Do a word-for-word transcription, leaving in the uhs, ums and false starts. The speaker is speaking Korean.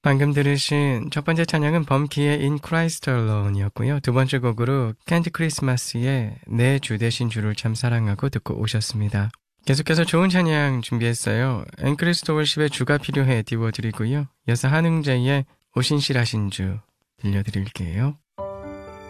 방금 들으신 첫 번째 찬양은 범키의 In Christ Alone이었고요. 두 번째 곡으로 캔디 크리스마스의 내 주 대신 주를 참 사랑하고 듣고 오셨습니다. 계속해서 좋은 찬양 준비했어요. 앵크리스토 월십의 주가 필요해 띄워드리고요. 이어서 한흥재의 오신실하신 주 들려드릴게요.